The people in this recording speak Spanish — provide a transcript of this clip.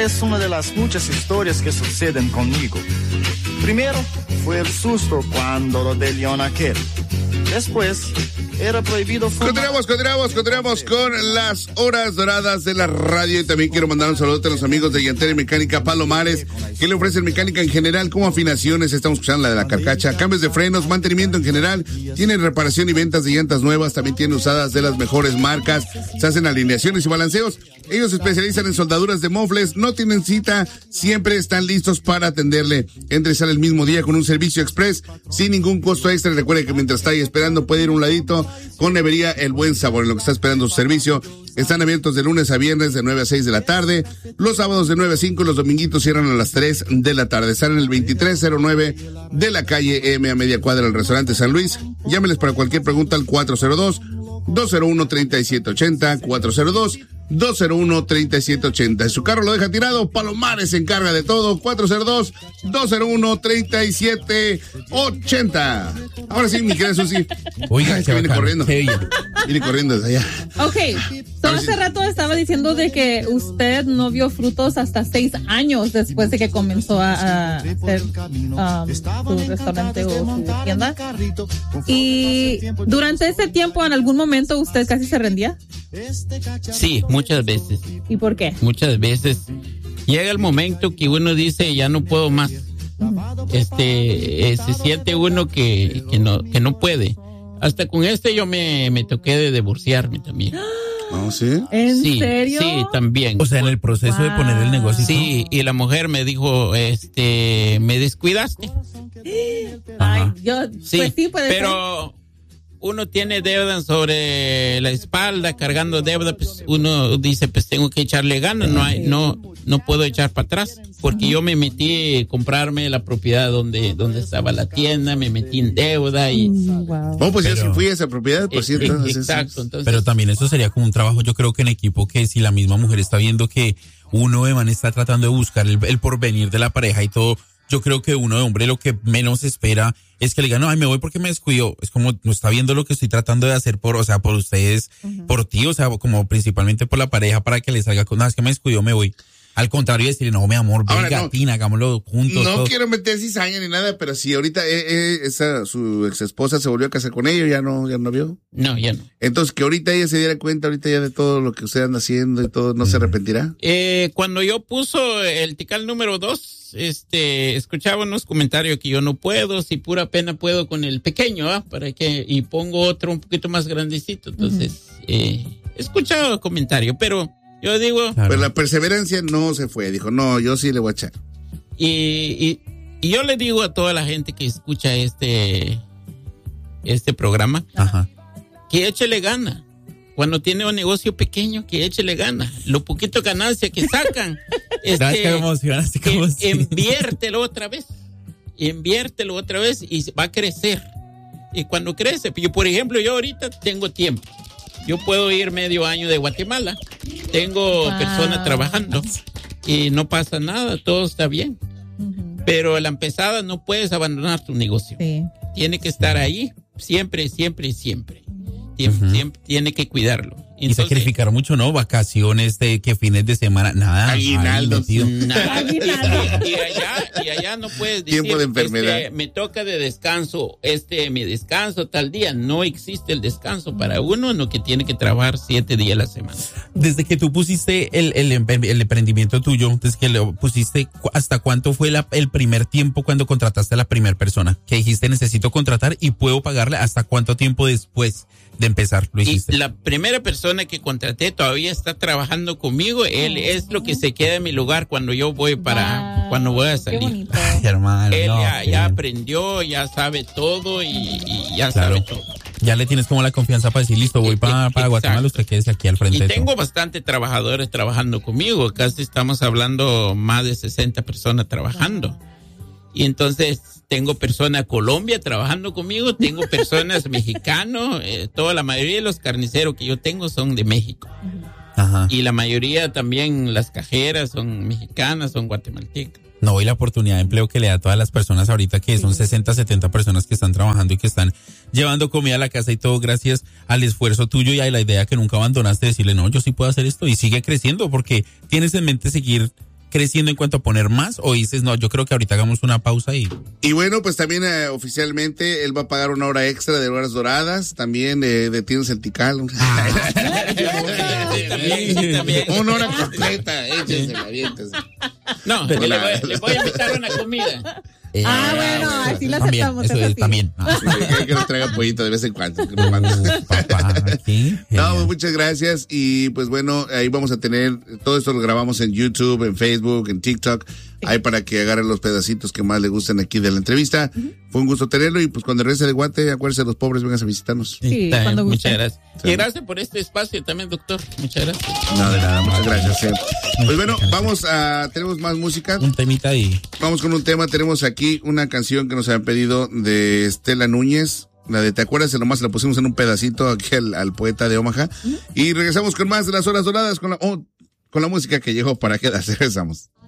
es una de las muchas historias que suceden conmigo. Primero fue el susto cuando lo de León aquel. Después era prohibido fumar. Continuamos con las horas doradas de la radio. Y también quiero mandar un saludo a los amigos de Llantera y Mecánica Palomares, que le ofrecen mecánica en general, como afinaciones, estamos escuchando la de la carcacha, cambios de frenos, mantenimiento en general. Tienen reparación y ventas de llantas nuevas, también tienen usadas de las mejores marcas. Se hacen alineaciones y balanceos. Ellos se especializan en soldaduras de mofles, no tienen cita, siempre están listos para atenderle. Entre y sale el mismo día con un servicio express sin ningún costo extra. Recuerde que mientras está ahí esperando puede ir un ladito con Nevería El Buen Sabor en lo que está esperando su servicio. Están abiertos de lunes a viernes de 9 a 6 de la tarde, los sábados de 9 a 5, los dominguitos cierran a las 3 de la tarde. Están en el 2309 de la calle M, a media cuadra del restaurante San Luis. Llámeles para cualquier pregunta al 402-201-3780, 402-201-3780. Si su carro lo deja tirado, Palomares se encarga de todo. 402-201-3780. Ahora sí, mi querida Susi. Oiga, que viene corriendo. Viene corriendo desde allá. Ok, hace rato estaba diciendo de que usted no vio frutos hasta 6 años después de que comenzó a hacer su restaurante o su tienda. Y durante ese tiempo, ¿en algún momento usted casi se rendía? Sí, muchas veces. ¿Y por qué? Muchas veces. Llega el momento que uno dice, ya no puedo más. Se siente uno que no puede. Hasta con yo me toqué de divorciarme también. ¿Oh, sí? ¿En serio? Sí, también. O sea, en el proceso de poner el negocio. Sí, y la mujer me dijo, me descuidaste. Ay, yo, sí, pues sí, puede pero ser. Uno tiene deuda sobre la espalda, cargando deuda, pues uno dice, pues tengo que echarle ganas, no puedo echar para atrás, porque yo me metí a comprarme la propiedad donde estaba la tienda, me metí en deuda y... Wow. Oh, pues pero, yo sí fui a esa propiedad, pues sí, entonces... Exacto, entonces... Pero también eso sería como un trabajo, yo creo que en equipo, que si la misma mujer está viendo que uno de man está tratando de buscar el porvenir de la pareja y todo, yo creo que uno de hombre lo que menos espera es que le digan, no, ay, me voy porque me descuido. Es como, no está viendo lo que estoy tratando de hacer por ustedes, por ti, o sea, como principalmente por la pareja, para que le salga con, no, es que me descuido, me voy. Al contrario, decirle, no, mi amor, venga, Tina, hagámoslo juntos. No todo. Quiero meter cizaña ni nada, pero si ahorita su ex esposa se volvió a casar con ella, ya no vio. No, ya no. Entonces, que ahorita ella se diera cuenta, ahorita ya de todo lo que usted anda haciendo y todo, ¿no se arrepentirá? Cuando yo puso el tical número 2, escuchaba unos comentarios que yo no puedo, si pura pena puedo con el pequeño, y pongo otro un poquito más grandecito. Entonces, he escuchado comentarios, pero yo digo... Claro. Pero la perseverancia no se fue, dijo, no, yo sí le voy a echar. Y yo le digo a toda la gente que escucha este programa, que échele gana. Cuando tiene un negocio pequeño, que échele gana. Lo poquito ganancia que sacan, inviértelo otra vez y va a crecer. Y cuando crece, yo, por ejemplo, yo ahorita tengo tiempo. Yo puedo ir medio año de Guatemala. Tengo personas trabajando y no pasa nada, todo está bien. Pero a la empezada no puedes abandonar tu negocio. Sí. Tiene que estar ahí siempre. Siempre tiene que cuidarlo. Entonces, y sacrificar mucho, ¿no? Vacaciones, que fines de semana, nada. Aguinaldo. Nada. Y allá no puedes decir, tiempo de enfermedad. Me toca de descanso, mi descanso tal día. No existe el descanso para uno, no, que tiene que trabajar 7 días a la semana. Desde que tú pusiste el emprendimiento tuyo, desde que lo pusiste, ¿hasta cuánto fue el primer tiempo cuando contrataste a la primera persona? Que dijiste, necesito contratar y puedo pagarle, ¿hasta cuánto tiempo después de empezar lo hiciste? Y la primera persona que contraté todavía está trabajando conmigo. Él es lo que se queda en mi lugar cuando yo voy cuando voy a salir. Ay, hermano, él ya aprendió, ya sabe todo y ya sabe todo. Ya le tienes como la confianza para decir, listo, voy para Guatemala, usted quédese aquí al frente. Y tengo bastante trabajadores trabajando conmigo. Casi estamos hablando más de 60 personas trabajando. Y entonces tengo personas de Colombia trabajando conmigo, tengo personas mexicanos, toda la mayoría de los carniceros que yo tengo son de México. Ajá. Y la mayoría también, las cajeras son mexicanas, son guatemaltecas. No, y la oportunidad de empleo que le da a todas las personas ahorita, que son 60, 70 personas que están trabajando y que están llevando comida a la casa y todo gracias al esfuerzo tuyo y a la idea que nunca abandonaste de decirle, no, yo sí puedo hacer esto, y sigue creciendo porque tienes en mente seguir creciendo en cuanto a poner más, o dices, no, yo creo que ahorita hagamos una pausa y... Y bueno, pues también oficialmente él va a pagar una hora extra de horas doradas, también de Tino Celtical. Una hora completa, échensela, aviéntese. No, le voy a invitar una comida. Bueno, así lo aceptamos. Eso es también. Que nos traiga pollito de vez en cuando. Papá, ¿sí? No, muchas gracias. Y pues bueno, ahí vamos a tener, todo esto lo grabamos en YouTube, en Facebook, en TikTok. Ahí para que agarren los pedacitos que más le gusten aquí de la entrevista. Fue un gusto tenerlo y pues cuando regrese de Guate, acuérdense, los pobres vengan a visitarnos. Sí, cuando guste. Muchas gracias. Sí. Y gracias por este espacio también, doctor. Muchas gracias. No, de nada, muchas gracias. Pues bueno, tenemos más música. Un temita y... Vamos con un tema, tenemos aquí una canción que nos habían pedido de Estela Núñez. La de ¿te acuerdas? Nomás la pusimos en un pedacito aquí al poeta de Omaha. Y regresamos con más de las horas doradas con la música que llegó para quedarse. Regresamos.